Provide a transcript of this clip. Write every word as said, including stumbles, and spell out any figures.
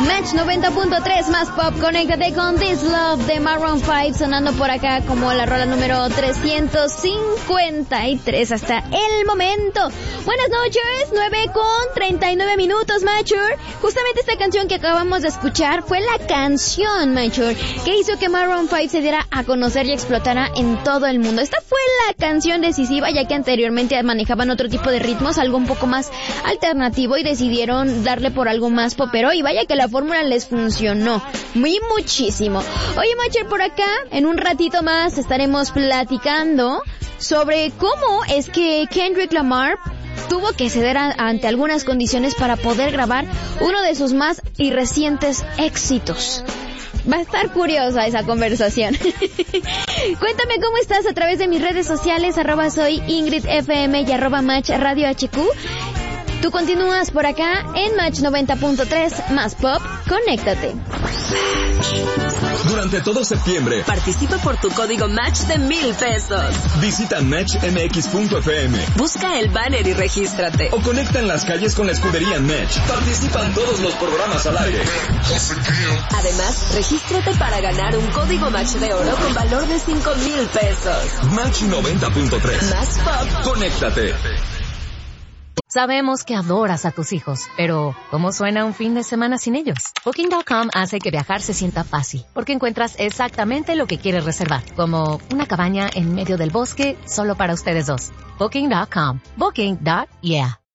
Match noventa punto tres más pop, conéctate con This Love de Maroon cinco sonando por acá como la rola número trescientos cincuenta y tres hasta el momento. Buenas noches, nueve con treinta y nueve minutos, Mature. Justamente esta canción que acabamos de escuchar fue la canción, Mature, que hizo que Maroon cinco se diera a conocer y explotara en todo el mundo. Esta fue la canción decisiva, ya que anteriormente manejaban otro tipo de ritmos, algo un poco más alternativo, y decidieron darle por algo más popero, y vaya que la fórmula les funcionó muy muchísimo. Oye, Macher, por acá en un ratito más estaremos platicando sobre cómo es que Kendrick Lamar tuvo que ceder a, ante algunas condiciones para poder grabar uno de sus más y recientes éxitos. Va a estar curiosa esa conversación. Cuéntame cómo estás a través de mis redes sociales, arroba soy Ingrid F M y arroba Match Radio H Q. Tú continúas por acá en Match noventa punto tres más pop, conéctate. Durante todo septiembre, participa por tu código Match de mil pesos. Visita match m x punto f m. Busca el banner y regístrate. O conecta en las calles con la escudería Match. Participan todos los programas al aire. Además, regístrate para ganar un código Match de oro con valor de cinco mil pesos. Match noventa punto tres. Más pop. Conéctate. Sabemos que adoras a tus hijos, pero ¿cómo suena un fin de semana sin ellos? Booking punto com hace que viajar se sienta fácil, porque encuentras exactamente lo que quieres reservar, como una cabaña en medio del bosque solo para ustedes dos. Booking punto com. Booking. Yeah.